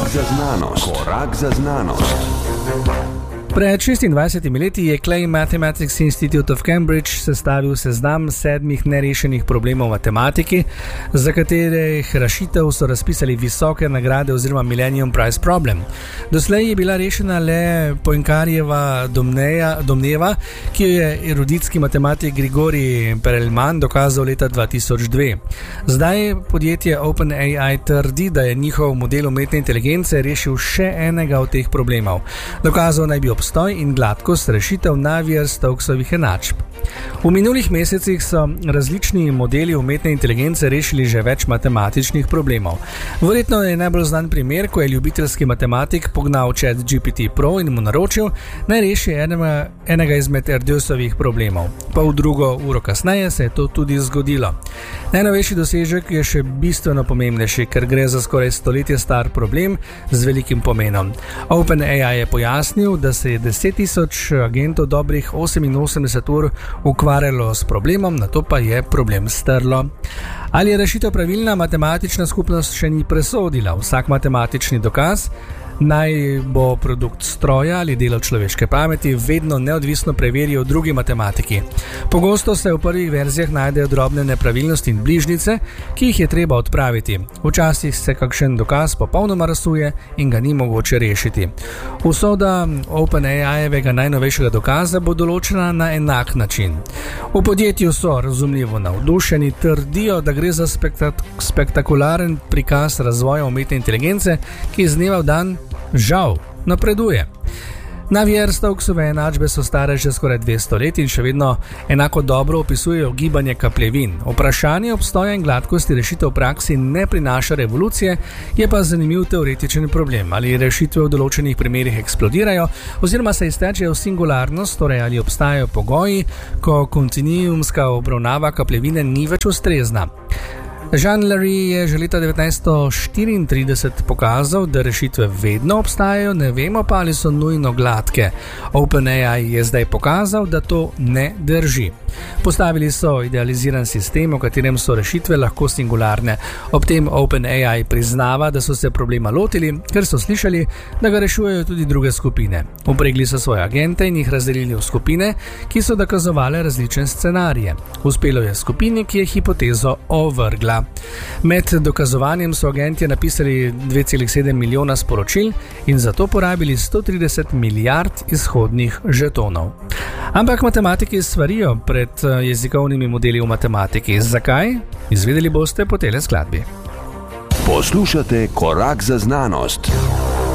za znanost. Korak za znanost. Pred 26 leti je Clay Mathematics Institute of Cambridge sestavil seznam 7 nerešenih problemov v matematiki, za katerih rešitev so razpisali visoke nagrade oziroma Millennium Prize Problem. Doslej je bila rešena le Poincarjeva domneva, ki jo je eruditski matematik Grigorij Perelman dokazal leta 2002. Zdaj podjetje OpenAI trdi, da je njihov model umetne inteligence rešil še enega od teh problemov. Dokazal naj bi obstoj in gladkost rešitev Navier-Stokesovih enačb. V minulih mesecih so različni modeli umetne inteligence rešili že več matematičnih problemov. Verjetno je najbolj znan primer, ko je ljubiteljski matematik pognal ChatGPT Pro in mu naročil, naj reši enega izmed Erdősovih problemov. Pol drugo uro kasneje se je to tudi zgodilo. Najnovejši dosežek je še bistveno pomembnejši, ker gre za skoraj stoletje star problem z velikim pomenom. OpenAI je pojasnil, da se je 10.000 agentov dobrih 88 ur ukvarjalo s problemom, nato pa je problem strlo. Ali je rešitev pravilna, matematična skupnost še ni presodila. Vsak matematični dokaz, naj bo produkt stroja ali delo človeške pameti, vedno neodvisno preverijo drugi matematiki. Pogosto se v prvih verzijah najdejo drobne nepravilnosti in bližnjice, ki jih je treba odpraviti. Včasih se kakšen dokaz popolnoma razsuje in ga ni mogoče rešiti. Usoda OpenAI-evega najnovejšega dokaza bo določena na enak način. V podjetju so razumljivo navdušeni, trdijo, da gre za spektakularen prikaz razvoja umetne inteligence, ki iz dneva v dan žal napreduje. Navier-Stokesove enačbe so stare že skoraj 200 let in še vedno enako dobro opisujejo gibanje kapljevin. Vprašanje obstoja in gladkosti rešitev v praksi ne prinaša revolucije, je pa zanimiv teoretičen problem. Ali rešitve v določenih primerih eksplodirajo oziroma se iztečejo v singularnost, torej ali obstajajo pogoji, ko kontinuumska obravnava kapljevine ni več ustrezna. Jean Larry je že leta 1934 pokazal, da rešitve vedno obstajajo, ne vemo pa, ali so nujno gladke. OpenAI je zdaj pokazal, da to ne drži. Postavili so idealiziran sistem, v katerem so rešitve lahko singularne. Ob tem OpenAI priznava, da so se problema lotili, ker so slišali, da ga rešujejo tudi druge skupine. Upregli so svoje agente in jih razdelili v skupine, ki so dokazovale različne scenarije. Uspelo je skupini, ki je hipotezo ovrgla. Med dokazovanjem so agenti napisali 2,7 milijona sporočil in zato porabili 130 milijard izhodnih žetonov. Ampak matematiki svarijo pred jezikovnimi modeli v matematiki. Zakaj? Izvedeli boste po tele skladbi. Poslušate Korak za znanost.